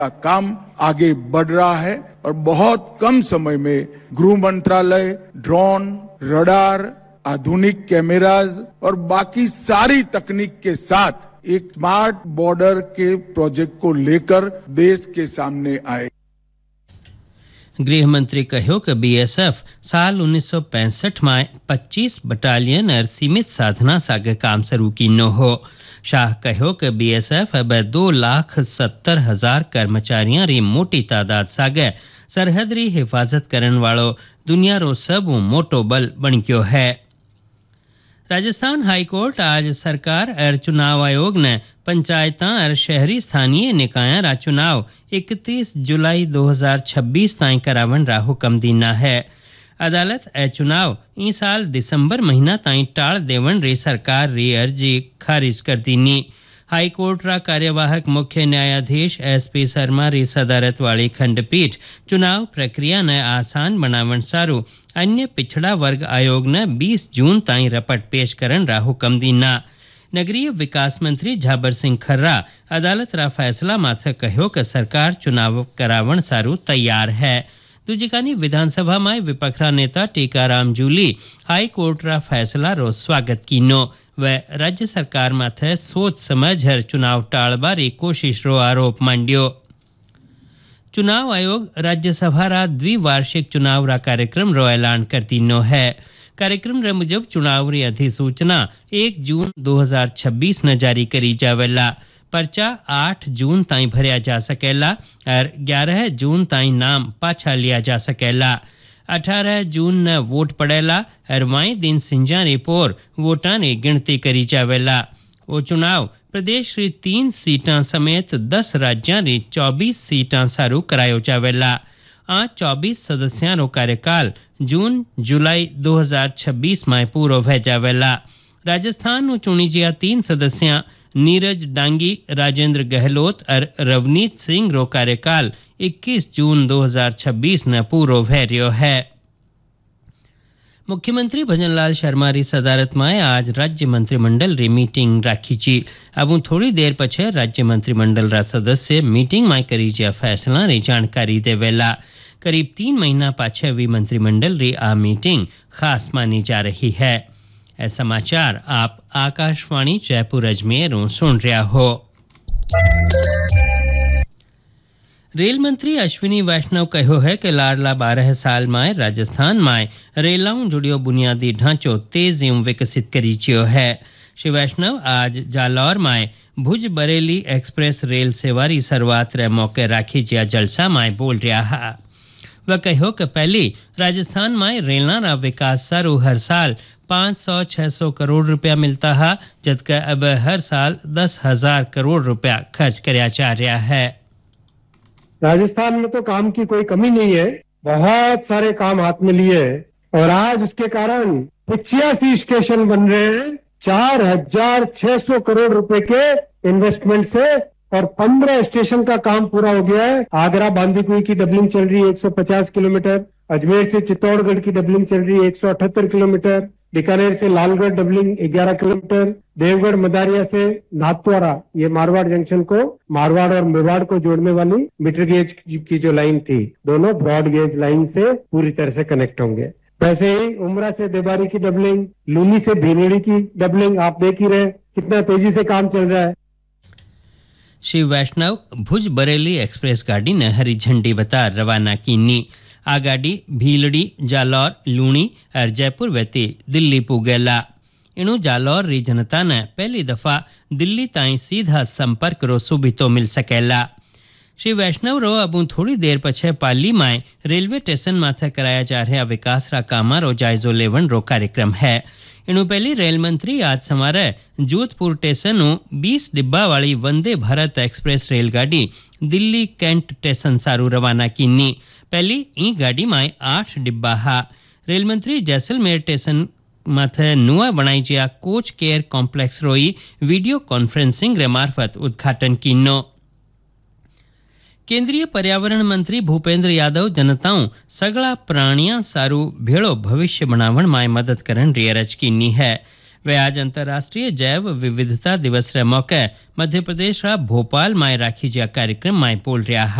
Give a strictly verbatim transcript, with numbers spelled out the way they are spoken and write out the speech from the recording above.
का काम आगे बढ़ रहा है और बहुत कम समय में गृह मंत्रालय ड्रोन, रडार, आधुनिक कैमराज और बाकी सारी तकनीक के साथ एक स्मार्ट बॉर्डर के प्रोजेक्ट को लेकर देश के सामने आए। गृह मंत्री કહ્યું કે બીએસએફ साल उन्नीस सौ पैंसठ में पच्चीस बटालियन और सीमित साधना सागे काम शुरू कीनो हो। शाह કહ્યું કે बीएसएफ अब दो लाख सत्तर हजार कर्मचारियों री मोटी तादाद सागे सरहद री हिफाजत करन वालो दुनिया रो सब मोटो बल बन गयो है। राजस्थान हाईकोर्ट आज सरकार और चुनाव आयोग ने पंचायत और शहरी स्थानीय निकाय रा चुनाव इकतीस जुलाई दो हजार छब्बीस ताई करावन रा हुक्म दीना है। अदालत ए चुनाव ई साल दिसंबर महीना ताई टाल देवन री सरकार री अर्जी खारिज कर दीनी। हाईकोर्ट रा कार्यवाहक मुख्य न्यायाधीश एसपी शर्मा री सदारत वाली खंडपीठ चुनाव प्रक्रिया ने आसान बनावन सारू अन्य पिछड़ा वर्ग आयोग ने बीस जून ताई रपट पेश करन रा हुक्म दीना। नगरीय विकास मंत्री झाबर सिंह खर्रा अदालत रा फैसला माथे कह्यो कि सरकार चुनाव करावण सारू तैयार है। दूजिकानी विधानसभा में विपक्षा नेता टीकाराम जूली हाईकोर्ट रा फैसला रो स्वागत कीनो व राज्य सरकार माथे सोच समझ हर चुनाव टाळबारी कोशिश रो आरोप मांड्यो। चुनाव आयोग राज्यसभा रा द्विवार्षिक चुनाव रा कार्यक्रम रो ऐलान कर दीनो है। कार्यक्रम रे मुजब चुनाव री अधिसूचना एक जून दो हजार छब्बीस न जारी करी जावेला। पर्चा आठ जून ताई भरया जा सकेला और ग्यारह जून ताई नाम पाछा लिया जा सकेला। अठारह जून न वोट पड़ेला और वाई दिन सिंजा री पोर वोटां री गिनती करी जावेला। वो चुनाव प्रदेश री तीन सीटां समेत दस राज्यां री चौबीस सीटां सारू करायो जावेला। आ चौबीस सदस्यां रो कार्यकाल जून जुलाई दो हजार छब्बीस में पूरो वे जावेला। राजस्थान नु चुनी जिया तीन सदस्यां नीरज डांगी, राजेंद्र गहलोत और रवनीत सिंह रो कार्यकाल इक्कीस जून दो हजार छब्बीस न पूरो वे रियो है। मुख्यमंत्री भजनलाल शर्मा री सदारत में आज राज्य मंत्रिमंडल री मीटिंग राखी ची। अब थोड़ी देर पछे राज्य मंत्रिमंडल रा सदस्य मीटिंग में करी ज्या फैसला री जानकारी देवेला। करीब तीन महीना पाछे हुई मंत्रिमंडल री आ मीटिंग खास मानी जा रही है। ए समाचार आप आकाशवाणी जयपुर अजमेर सुन रहा हो। रेल मंत्री अश्विनी वैष्णव कहो है कि लाडला बारह साल में राजस्थान में रेलाऊ जुड़ियो बुनियादी ढांचो तेज एवं विकसित करी चियो है। श्री वैष्णव आज जालौर में भुज बरेली एक्सप्रेस रेल सेवा री शुरुआत रे मौके राखी जिया जलसा में बोल रहा है। वह कहो कि पहली राजस्थान में रेलना रा विकास सारू हर साल पाँच सौ छह सौ करोड़ रुपया मिलता है, जबकि अब हर साल दस हजार करोड़ रुपया खर्च कराया जा रहा है। राजस्थान में तो काम की कोई कमी नहीं है, बहुत सारे काम हाथ में लिए और आज उसके कारण पचासी स्टेशन बन रहे हैं। चार हजार छह सौ करोड़ रुपए के इन्वेस्टमेंट से और पंद्रह स्टेशन का काम पूरा हो गया है। आगरा बांदीकुई की डबलिंग चल रही है एक सौ पचास किलोमीटर, अजमेर से चित्तौड़गढ़ की डबलिंग चल रही है एक सौ अठहत्तर किलोमीटर, बीकानेर से लालगढ़ डबलिंग ग्यारह किलोमीटर, देवगढ़ मदारिया से नाथद्वारा ये मारवाड़ जंक्शन को मारवाड़ और मेवाड़ को जोड़ने वाली मीटर गेज की जो लाइन थी, दोनों ब्रॉड गेज लाइन से पूरी तरह से कनेक्ट होंगे। वैसे ही उमरा से देबारी की डबलिंग, लूनी से भीनेड़ी की डबलिंग, आप देख ही रहे कितना तेजी से काम चल रहा है। श्री वैष्णव भुज बरेली एक्सप्रेस गाड़ी ने हरी झंडी बता रवाना कीनी। आ गाड़ी भीलड़ी, जालौर, लूणी और जयपुर वेती दिल्ली पुगेला। इनु जालौर री जनता ने पहली दफा दिल्ली ताई सीधा संपर्क रो सुबितो मिल सकेला। श्री वैष्णव रो अब थोड़ी देर पछे पाली में रेलवे स्टेशन माथे कराया जा रहा विकास रा कामा रो जायजो लेवन रो कार्यक्रम है। इनु पहली रेल मंत्री आज सवारे जोधपुर स्टेशन बीस डिब्बा वाली वंदे भारत एक्सप्रेस रेलगाड़ी दिल्ली कैंट स्टेशन सारू रवाना कीनी। पहली ई गाड़ी में आठ डिब्बा हा। रेल मंत्री जैसलमेर स्टेशन माथे नुआ बनाई जिया कोच केयर कॉम्प्लेक्स रोई वीडियो कॉन्फ्रेंसिंग रे मार्फत उद्घाटन कीनो। केंद्रीय पर्यावरण मंत्री भूपेंद्र यादव जनताओं सगला प्राणियां सारू भेड़ो भविष्य बनावण में मदद करन री अरज कीनी है। वे आज अंतर्राष्ट्रीय जैव विविधता दिवस रे मौके मध्य प्रदेश रा भोपाल माय राखी जा कार्यक्रम माय बोल रहा